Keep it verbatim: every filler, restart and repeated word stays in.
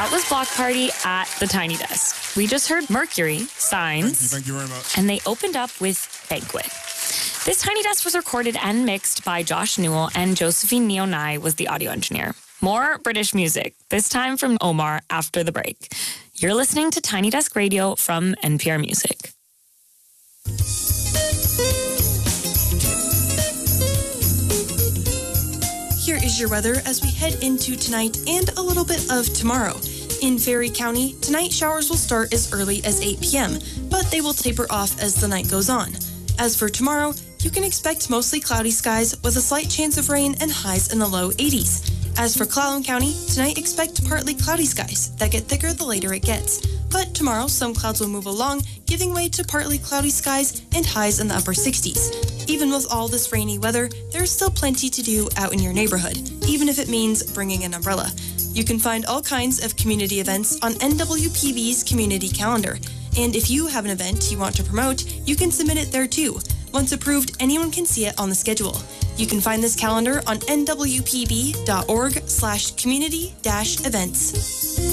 That was Block Party at the Tiny Desk. We just heard Mercury, Signs. Thank you, thank you very much. And they opened up with Banquet. This Tiny Desk was recorded and mixed by Josh Newell, and Josephine Neonai was the audio engineer. More British music, this time from Omar after the break. You're listening to Tiny Desk Radio from N P R Music. Here is your weather as we head into tonight and a little bit of tomorrow. In Ferry County, tonight showers will start as early as eight p.m., but they will taper off as the night goes on. As for tomorrow, you can expect mostly cloudy skies with a slight chance of rain and highs in the low eighties. As for Clallam County, tonight expect partly cloudy skies that get thicker the later it gets. But tomorrow, some clouds will move along, giving way to partly cloudy skies and highs in the upper sixties. Even with all this rainy weather, there's still plenty to do out in your neighborhood, even if it means bringing an umbrella. You can find all kinds of community events on N W P B's community calendar. And if you have an event you want to promote, you can submit it there too. Once approved, anyone can see it on the schedule. You can find this calendar on N W P B dot org slash community dash events.